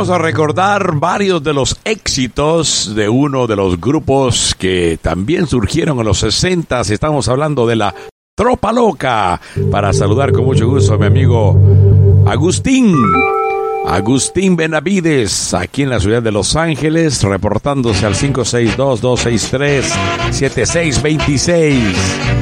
vamos a recordar varios de los éxitos de uno de los grupos que también surgieron en los 60. Estamos hablando de la Tropa Loca. Para saludar con mucho gusto a mi amigo Agustín Benavides, aquí en la ciudad de Los Ángeles, reportándose al 562-263-7626.